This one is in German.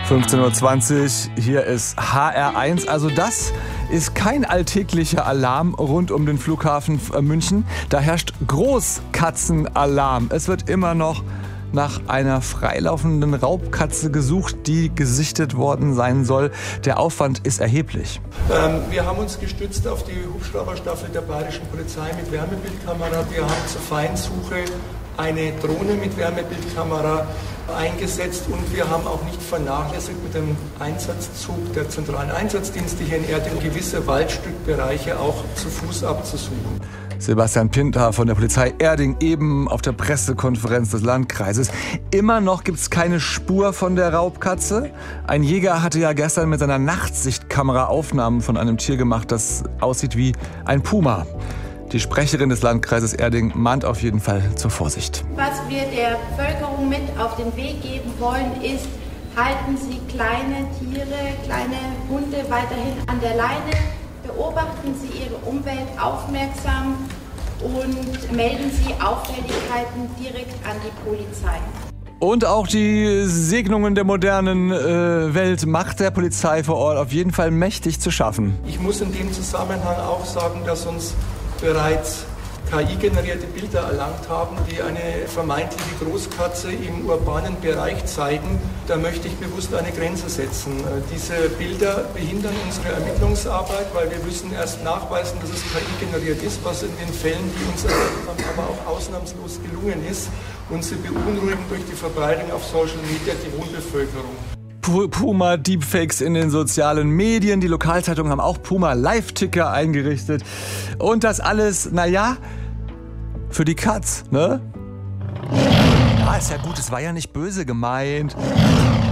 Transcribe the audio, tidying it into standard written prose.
15:20 Uhr, hier ist HR1. Also das ist kein alltäglicher Alarm rund um den Flughafen München. Da herrscht Großkatzenalarm. Es wird immer noch nach einer freilaufenden Raubkatze gesucht, die gesichtet worden sein soll. Der Aufwand ist erheblich. Wir haben uns gestützt auf die Hubschrauberstaffel der Bayerischen Polizei mit Wärmebildkamera. Wir haben zur Feinsuche eine Drohne mit Wärmebildkamera eingesetzt und wir haben auch nicht vernachlässigt, mit dem Einsatzzug der zentralen Einsatzdienste hier in Erding gewisse Waldstückbereiche auch zu Fuß abzusuchen. Sebastian Pinter von der Polizei Erding eben auf der Pressekonferenz des Landkreises. Immer noch gibt es keine Spur von der Raubkatze. Ein Jäger hatte ja gestern mit seiner Nachtsichtkamera Aufnahmen von einem Tier gemacht, das aussieht wie ein Puma. Die Sprecherin des Landkreises Erding mahnt auf jeden Fall zur Vorsicht. Was wir der Bevölkerung mit auf den Weg geben wollen, ist, halten Sie kleine Tiere, kleine Hunde weiterhin an der Leine, beobachten Sie Ihre Umwelt aufmerksam und melden Sie Auffälligkeiten direkt an die Polizei. Und auch die Segnungen der modernen Welt macht der Polizei vor Ort auf jeden Fall mächtig zu schaffen. Ich muss in dem Zusammenhang auch sagen, dass uns bereits KI-generierte Bilder erlangt haben, die eine vermeintliche Großkatze im urbanen Bereich zeigen. Da möchte ich bewusst eine Grenze setzen. Diese Bilder behindern unsere Ermittlungsarbeit, weil wir müssen erst nachweisen, dass es KI-generiert ist, was in den Fällen, die uns aber auch ausnahmslos gelungen ist. Und sie beunruhigen durch die Verbreitung auf Social Media die Wohnbevölkerung. Puma-Deepfakes in den sozialen Medien. Die Lokalzeitungen haben auch Puma-Live-Ticker eingerichtet. Und das alles, naja, für die Katz, ne? Ja, ist ja gut, es war ja nicht böse gemeint.